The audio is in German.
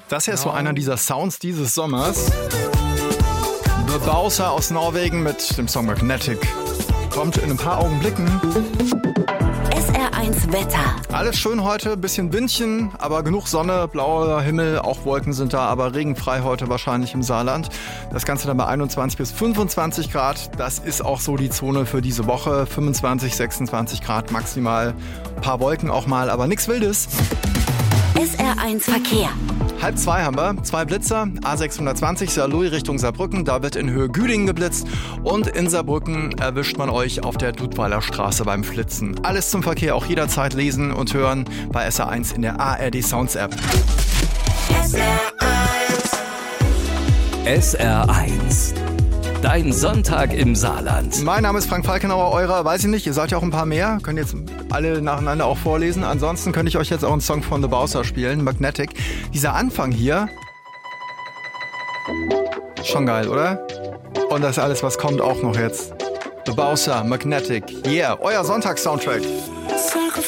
Das hier ist so einer dieser Sounds dieses Sommers. The Bowser aus Norwegen mit dem Song Magnetic. Kommt in ein paar Augenblicken. SR1 Wetter. Alles schön heute, bisschen Windchen, aber genug Sonne, blauer Himmel, auch Wolken sind da, aber regenfrei heute wahrscheinlich im Saarland. Das Ganze dann bei 21 bis 25 Grad. Das ist auch so die Zone für diese Woche. 25, 26 Grad maximal. Ein paar Wolken auch mal, aber nichts Wildes. SR1 Verkehr. 1:30 haben wir, 2 Blitzer, A620 Saarlouis Richtung Saarbrücken, da wird in Höhe Güdingen geblitzt und in Saarbrücken erwischt man euch auf der Dudweiler Straße beim Flitzen. Alles zum Verkehr auch jederzeit lesen und hören bei SR1 in der ARD Sounds App. SR1. Dein Sonntag im Saarland. Mein Name ist Frank Falkenauer, eurer, weiß ich nicht, ihr seid ja auch ein paar mehr, könnt jetzt alle nacheinander auch vorlesen. Ansonsten könnte ich euch jetzt auch einen Song von The Bowser spielen, Magnetic. Dieser Anfang hier, schon geil, oder? Und das alles, was kommt, auch noch jetzt. The Bowser, Magnetic, yeah, euer Sonntags-Soundtrack.